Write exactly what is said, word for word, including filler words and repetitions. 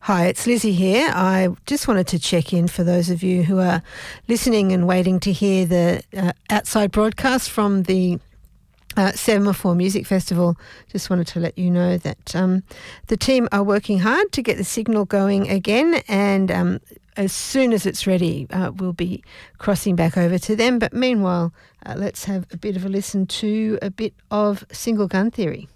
Hi, it's Lizzie here. I just wanted to check in for those of you who are listening and waiting to hear the uh, outside broadcast from the uh, Semaphore Music Festival. Just wanted to let you know that um, the team are working hard to get the signal going again, and um, as soon as it's ready, uh, we'll be crossing back over to them. But meanwhile, uh, let's have a bit of a listen to a bit of Single Gun Theory.